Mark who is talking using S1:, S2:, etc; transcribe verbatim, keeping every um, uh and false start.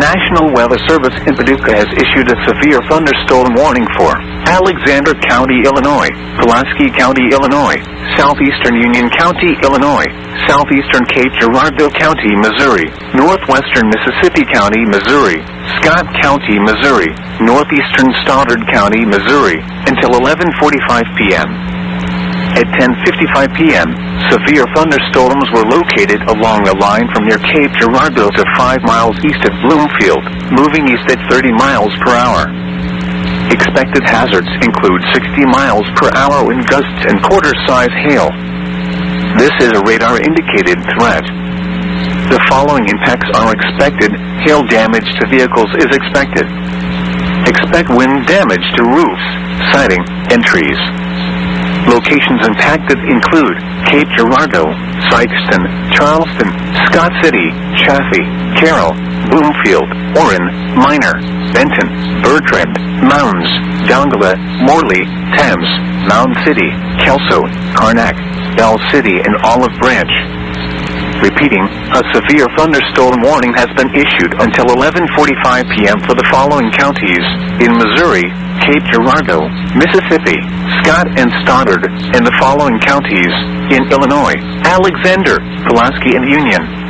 S1: National Weather Service in Paducah has issued a severe thunderstorm warning for Alexander County, Illinois, Pulaski County, Illinois, Southeastern Union County, Illinois, Southeastern Cape Girardeau County, Missouri, Northwestern Mississippi County, Missouri, Scott County, Missouri, Northeastern Stoddard County, Missouri, until eleven forty-five p m At ten fifty-five p m, severe thunderstorms were located along the line from near Cape Girardeau to five miles east of Bloomfield, moving east at thirty miles per hour. Expected hazards include sixty miles per hour wind gusts and quarter-size hail. This is a radar-indicated threat. The following impacts are expected. Hail damage to vehicles is expected. Expect wind damage to roofs, siding, and trees. Locations impacted include Cape Girardeau, Sykeston, Charleston, Scott City, Chaffee, Carroll, Bloomfield, Orrin, Minor, Benton, Bertrand, Mounds, Dongola, Morley, Thames, Mound City, Kelso, Karnak, Bell City, and Olive Branch. Repeating, a severe thunderstorm warning has been issued until eleven forty-five p m for the following counties: in Missouri, Cape Girardeau, Mississippi, Scott and Stoddard, and the following counties: in Illinois, Alexander, Pulaski and Union.